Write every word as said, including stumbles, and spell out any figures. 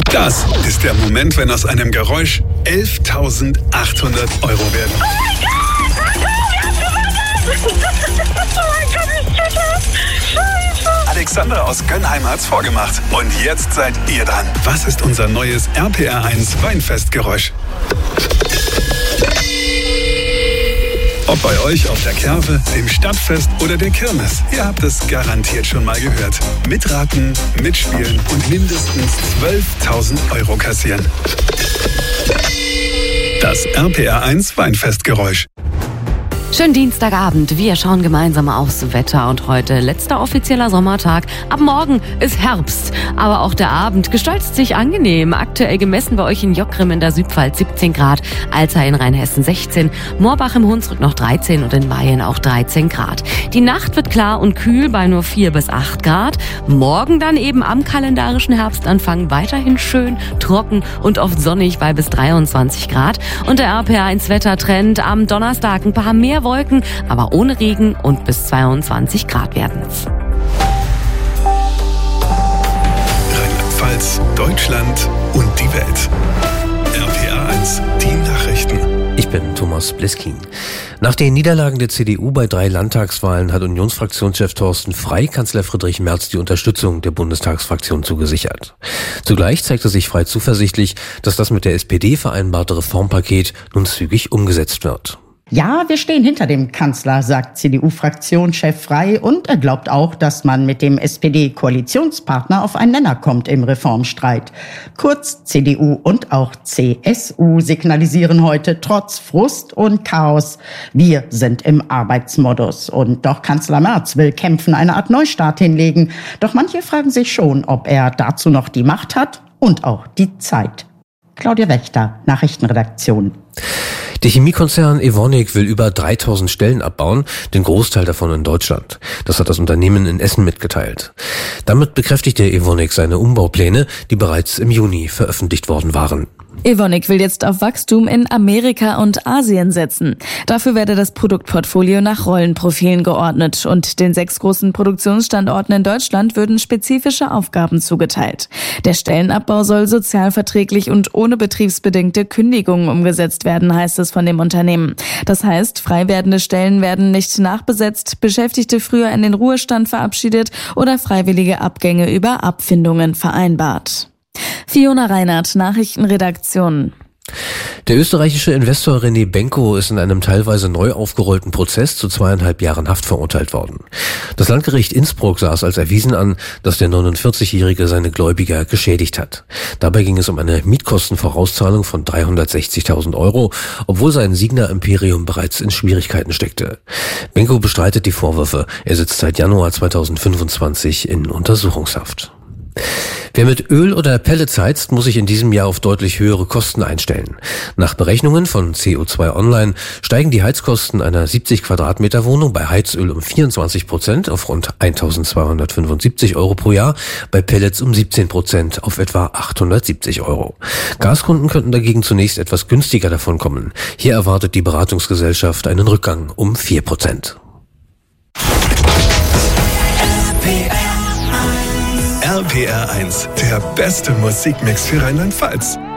Das ist der Moment, wenn aus einem Geräusch elftausendachthundert Euro werden. Oh mein Gott! Oh mein Gott, ich check das! Scheiße! Alexandra aus Gönnheim hat's vorgemacht. Und jetzt seid ihr dran. Was ist unser neues R P R eins Weinfestgeräusch? Ob bei euch auf der Kerwe, dem Stadtfest oder der Kirmes, ihr habt es garantiert schon mal gehört. Mitraten, mitspielen und mindestens zwölftausend Euro kassieren. Das R P R eins Weinfestgeräusch. Schönen Dienstagabend. Wir schauen gemeinsam aufs Wetter und heute letzter offizieller Sommertag. Ab morgen ist Herbst, aber auch der Abend gestaltet sich angenehm. Aktuell gemessen bei euch in Jockrim in der Südpfalz siebzehn Grad, Alzey in Rheinhessen sechzehn, Moorbach im Hunsrück noch dreizehn und in Mayen auch dreizehn Grad. Die Nacht wird klar und kühl bei nur vier bis acht Grad. Morgen dann eben am kalendarischen Herbstanfang weiterhin schön, trocken und oft sonnig bei bis dreiundzwanzig Grad. Und der R P R eins Wettertrend am Donnerstag ein paar mehr Wolken, aber ohne Regen und bis zweiundzwanzig Grad werden es. Rheinland-Pfalz, Deutschland und die Welt. R P R eins, die Nachrichten. Ich bin Thomas Bliskin. Nach den Niederlagen der C D U bei drei Landtagswahlen hat Unionsfraktionschef Thorsten Frey Kanzler Friedrich Merz die Unterstützung der Bundestagsfraktion zugesichert. Zugleich zeigte sich Frey zuversichtlich, dass das mit der S P D vereinbarte Reformpaket nun zügig umgesetzt wird. Ja, wir stehen hinter dem Kanzler, sagt C D U-Fraktionschef Frey, und er glaubt auch, dass man mit dem S P D-Koalitionspartner auf einen Nenner kommt im Reformstreit. Kurz, C D U und auch C S U signalisieren heute trotz Frust und Chaos: Wir sind im Arbeitsmodus. Und doch Kanzler Merz will kämpfen, eine Art Neustart hinlegen. Doch manche fragen sich schon, ob er dazu noch die Macht hat und auch die Zeit. Claudia Wächter, Nachrichtenredaktion. Der Chemiekonzern Evonik will über dreitausend Stellen abbauen, den Großteil davon in Deutschland. Das hat das Unternehmen in Essen mitgeteilt. Damit bekräftigte Evonik seine Umbaupläne, die bereits im Juni veröffentlicht worden waren. Evonik will jetzt auf Wachstum in Amerika und Asien setzen. Dafür werde das Produktportfolio nach Rollenprofilen geordnet und den sechs großen Produktionsstandorten in Deutschland würden spezifische Aufgaben zugeteilt. Der Stellenabbau soll sozialverträglich und ohne betriebsbedingte Kündigungen umgesetzt werden, heißt es von dem Unternehmen. Das heißt, frei werdende Stellen werden nicht nachbesetzt, Beschäftigte früher in den Ruhestand verabschiedet oder freiwillige Abgänge über Abfindungen vereinbart. Fiona Reinhardt, Nachrichtenredaktion. Der österreichische Investor René Benko ist in einem teilweise neu aufgerollten Prozess zu zweieinhalb Jahren Haft verurteilt worden. Das Landgericht Innsbruck sah es als erwiesen an, dass der neunundvierzigjährige seine Gläubiger geschädigt hat. Dabei ging es um eine Mietkostenvorauszahlung von dreihundertsechzigtausend Euro, obwohl sein Signa-Imperium bereits in Schwierigkeiten steckte. Benko bestreitet die Vorwürfe. Er sitzt seit Januar zweitausendfünfundzwanzig in Untersuchungshaft. Wer mit Öl oder Pellets heizt, muss sich in diesem Jahr auf deutlich höhere Kosten einstellen. Nach Berechnungen von C O zwei Online steigen die Heizkosten einer siebzig Quadratmeter Wohnung bei Heizöl um vierundzwanzig Prozent auf rund eintausendzweihundertfünfundsiebzig Euro pro Jahr, bei Pellets um siebzehn Prozent auf etwa achthundertsiebzig Euro. Gaskunden könnten dagegen zunächst etwas günstiger davon kommen. Hier erwartet die Beratungsgesellschaft einen Rückgang um vier Prozent. R P R eins, der beste Musikmix für Rheinland-Pfalz.